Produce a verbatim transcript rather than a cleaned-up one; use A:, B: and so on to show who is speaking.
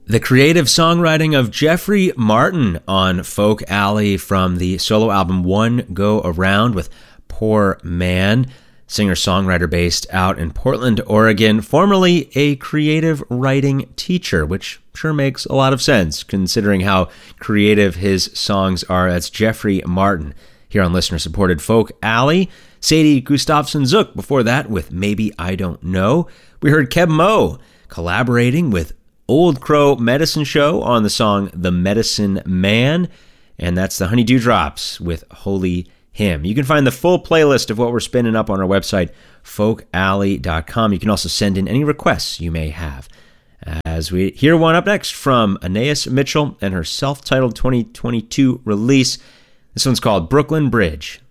A: The creative songwriting of Jeffrey Martin on Folk Alley from the solo album One Go Around with Poor Man, singer-songwriter based out in Portland, Oregon, formerly a creative writing teacher, which sure makes a lot of sense considering how creative his songs are. That's Jeffrey Martin here on listener-supported Folk Alley. Sadie Gustafson-Zook before that with Maybe I Don't Know. We heard Keb Mo collaborating with Old Crow Medicine Show on the song The Medicine Man, and that's the Honey Dewdrops with Holy Hymn. You can find the full playlist of what we're spinning up on our website, folk alley dot com. You can also send in any requests you may have. As we hear one up next from Anais Mitchell and her self-titled twenty twenty-two release. This one's called Brooklyn Bridge.